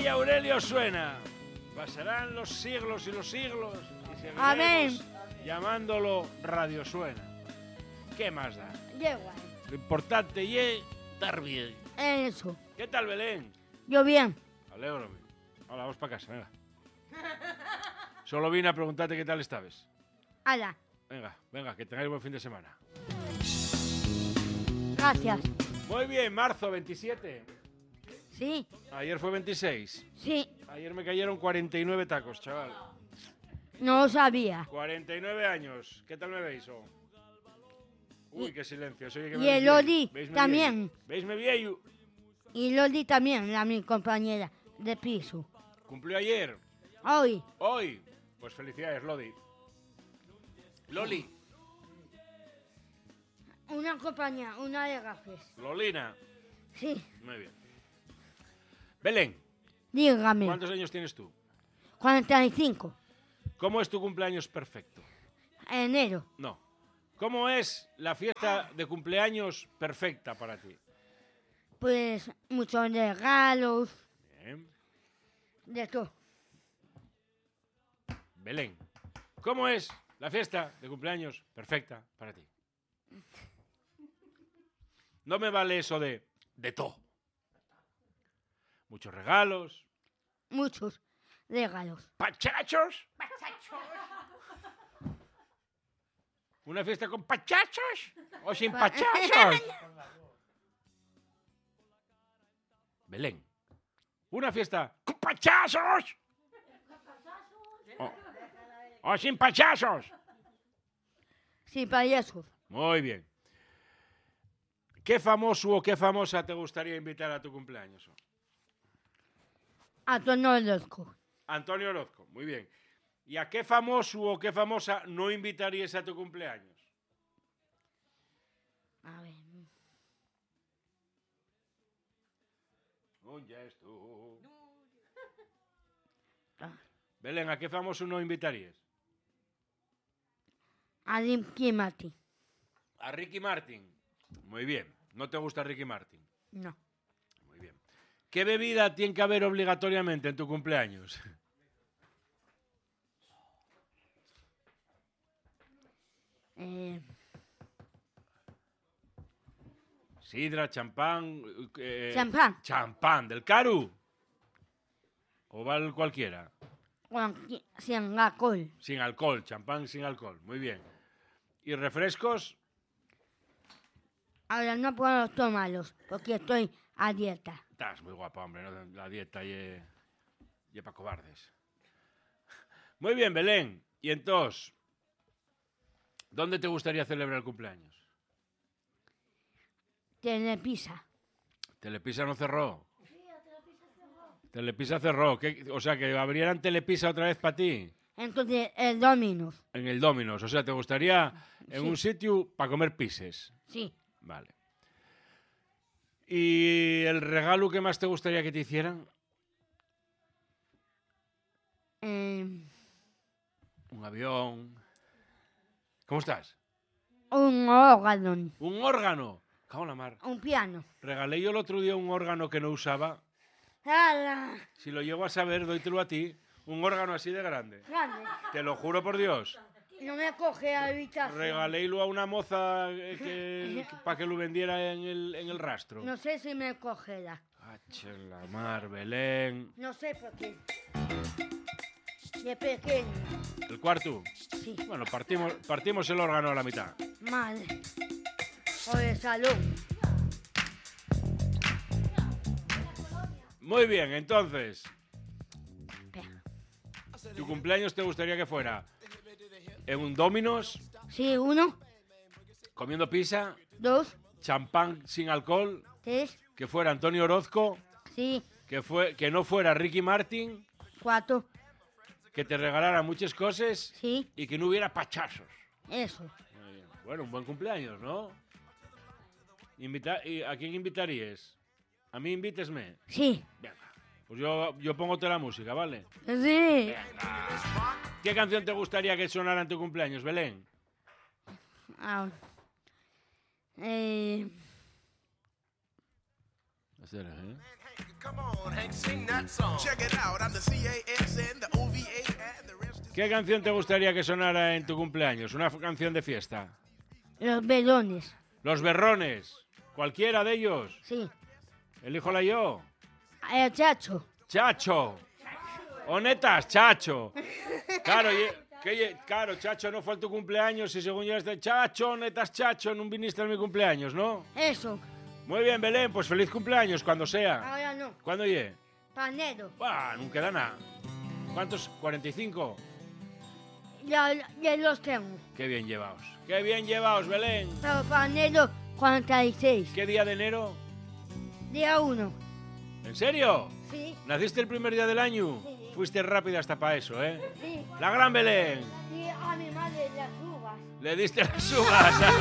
Aurelio suena. Pasarán los siglos y los siglos y seguiremos Amén. llamándolo Radio Suena. ¿Qué más da? Da igual. Lo importante es estar bien. Eso. ¿Qué tal, Belén? Yo bien. Alégrame. Hola, vamos para casa, venga. Solo vine a preguntarte qué tal estabas. Hala. Venga, que tengáis buen fin de semana. Gracias. Muy bien, marzo 27. Sí. Ayer fue 26. Sí. Ayer me cayeron 49 tacos, chaval. No lo sabía. 49 años. ¿Qué tal me veis? Oh? Uy, qué silencio. Soy que me Y el veis Loli viejo. ¿Veisme también. viejo? ¿Veisme viejo? Y Loli también, mi compañera de piso. ¿Cumplió ayer? Hoy. Hoy. Pues felicidades, Lodi. Loli. Una compañía, una de gafes. Lolina. Sí. Muy bien. Belén, Dígame. ¿cuántos años tienes tú? 45. ¿Cómo es tu cumpleaños perfecto? Enero. No. ¿Cómo es la fiesta de cumpleaños perfecta para ti? Pues muchos regalos. Bien. De todo. Belén, ¿cómo es la fiesta de cumpleaños perfecta para ti? No me vale eso de todo. Muchos regalos. Muchos regalos. ¿Pachachos? ¿Una fiesta con pachachos o sin pachachos? Belén, ¿una fiesta con pachachos o sin pachachos? Sí, payasos. Muy bien. ¿Qué famoso o qué famosa te gustaría invitar a tu cumpleaños? Antonio Orozco. Antonio Orozco, muy bien. ¿Y a qué famoso o qué famosa no invitarías a tu cumpleaños? A ver. ¿Dónde es tú? Ah. Belén, ¿a qué famoso no invitarías? A Ricky Martin. A Ricky Martin. Muy bien. ¿No te gusta Ricky Martin? No. Muy bien. ¿Qué bebida tiene que haber obligatoriamente en tu cumpleaños? Sidra, champán. Champán. Champán, del Caru. O vale cualquiera. Sin alcohol. Sin alcohol, champán sin alcohol. Muy bien. ¿Y refrescos? Ahora no puedo tomarlos porque estoy a dieta. Estás muy guapa, hombre, ¿no? La dieta y para cobardes. Muy bien, Belén. Y entonces, ¿dónde te gustaría celebrar el cumpleaños? Telepisa. ¿Telepisa no cerró? Telepisa cerró. O sea, que abrieran Telepisa otra vez para ti. Entonces, el Dominos. En el Dominos. O sea, ¿te gustaría en un sitio para comer pises? Sí. Vale. ¿Y el regalo que más te gustaría que te hicieran? Un avión. ¿Cómo estás? Un órgano. Un órgano. Cago en la mar. Un piano. Regalé yo el otro día un órgano que no usaba. ¡Hala! Si lo llego a saber, dóytelo a ti. Un órgano así de grande. Grande. Te lo juro por Dios. No me coge la habitación. Regalélo a una moza para que lo vendiera en el rastro. No sé si me cogerá. Hache la mar, Belén. No sé por qué. De pequeño. ¿El cuarto? Sí. Bueno, partimos el órgano a la mitad. Mal. O de salud. Muy bien, entonces, Espera. ¿tu cumpleaños te gustaría que fuera en un Dominos, Sí, 1, comiendo pizza, 2, champán sin alcohol, 3, que fuera Antonio Orozco, sí, que no fuera Ricky Martin, 4, que te regalara muchas cosas sí, y que no hubiera pachazos? eso. Muy bien. Bueno, un buen cumpleaños, ¿no? ¿Y a quién invitarías? ¿A mí invítesme? Sí, Venga, pues yo pongote la música, ¿vale? sí. ¿Qué canción te gustaría que sonara en tu cumpleaños, Belén? Ah, Espera, ¿eh? ¿Qué canción te gustaría que sonara en tu cumpleaños? Una canción de fiesta. Los velones. Los Berrones. ¿Cualquiera de ellos? Sí. Elíjola yo. El Chacho. Chacho. Honetas, Chacho. Claro, claro, Chacho no fue tu cumpleaños y según yo Chacho, honetas, Chacho, no viniste a mi cumpleaños, ¿no? Eso. Muy bien, Belén, pues feliz cumpleaños, cuando sea. Ahora no. ¿Cuándo llegue? Panero. Bah, no queda nada. ¿Cuántos? ¿45? Ya los tengo. Qué bien llevaos. Qué bien llevaos, Belén. Pero panero 46. ¿Qué día de enero? Día 1. ¿En serio? Sí. ¿Naciste el primer día del año? Sí. Fuiste rápida hasta para eso, ¿eh? Sí. La gran Belén. Y a mi madre las uvas. Le diste las uvas.